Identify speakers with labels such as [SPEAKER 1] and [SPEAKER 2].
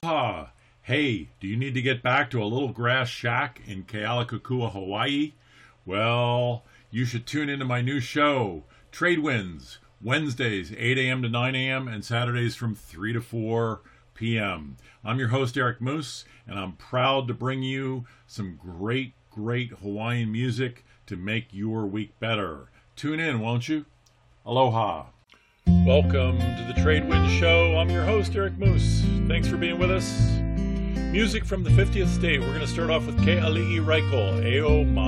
[SPEAKER 1] Aloha! Hey, do you need to get back to a little grass shack in Kealakekua, Hawaii? Well, you should tune into my new show, Trade Winds, Wednesdays 8 a.m. to 9 a.m. and Saturdays from 3 to 4 p.m. I'm your host, Eric Moose, and I'm proud to bring you some great Hawaiian music to make your week better. Tune in, won't you? Aloha. Welcome to the Trade Wind Show. I'm your host, Eric Moose. Thanks for being with us. Music from the 50th state. We're going to start off with Keali'i Raiko, Eo Ma.